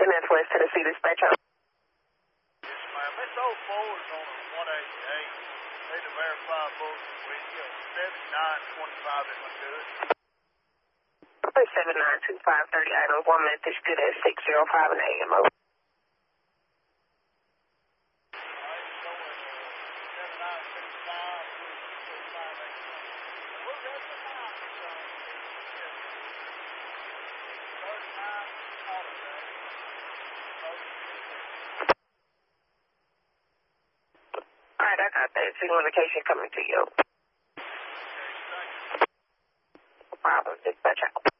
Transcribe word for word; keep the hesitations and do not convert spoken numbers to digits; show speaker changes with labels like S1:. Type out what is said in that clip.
S1: And that's West Tennessee Dispatch.
S2: Yes, ma'am. This oh four is on a one eighty-eight. Need to verify both with you. seventy-nine twenty-five, am I good?
S1: seven nine two five thirty items, one message good at six oh five in the A M. Over. All right, I got that. Communication coming to you. No problem. Dispatch out.